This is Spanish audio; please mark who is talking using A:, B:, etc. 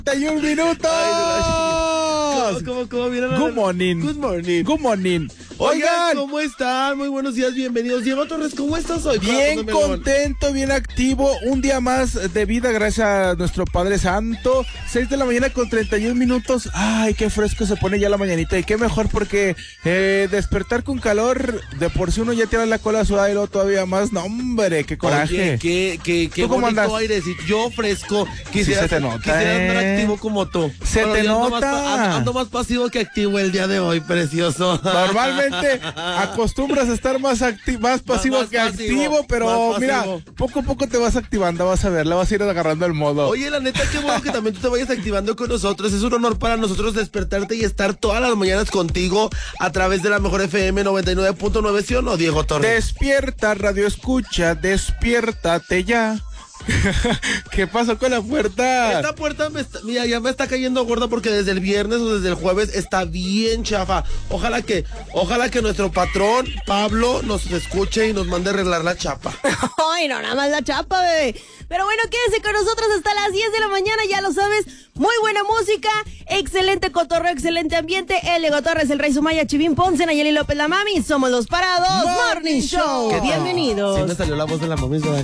A: 31 minutos.
B: ¿Cómo vienen?
A: Good morning.
B: Good morning.
A: Good morning.
B: Oigan, ¿cómo están? Muy buenos días, bienvenidos. Diego Torres, ¿cómo estás hoy?
A: Bien contento, bien activo. Un día más de vida gracias a nuestro Padre Santo. 6 de la mañana con 31 minutos. Ay, qué fresco se pone ya la mañanita. Y qué mejor porque despertar con calor, de por sí uno ya tiene la cola sudada y luego todavía más. No, hombre, qué coraje.
B: Oye, qué bonito aire. Yo fresco. Quisiera,
A: sí se te nota,
B: quisiera andar activo como tú.
A: Pero te nota.
B: Ando más pasivo que activo el día de hoy, precioso.
A: Normalmente acostumbras a estar más pasivo que activo, pero mira, poco a poco te vas activando, vas a ver, le vas a ir agarrando el modo.
B: Oye, la neta, qué bueno que también tú te vayas activando con nosotros. Es un honor para nosotros despertarte y estar todas las mañanas contigo a través de la mejor FM 99.9, ¿sí o no, Diego Torres?
A: Despierta, radio escucha, despiértate ya. ¿Qué pasó con la puerta?
B: Esta puerta mira, ya me está cayendo gorda porque desde el viernes o desde el jueves está bien chafa. Ojalá que nuestro patrón Pablo nos escuche y nos mande a arreglar la chapa.
C: Ay, no, nada más la chapa, bebé. Pero bueno, quédense con nosotros hasta las 10 de la mañana, ya lo sabes. Muy buena música, excelente cotorreo, excelente ambiente. El Diego Torres, el Rey Sumaya, Chivín Ponce, Nayeli López, la Mami. Somos los Parados Morning Show. Bienvenidos.
B: Sí me salió la voz de la mami.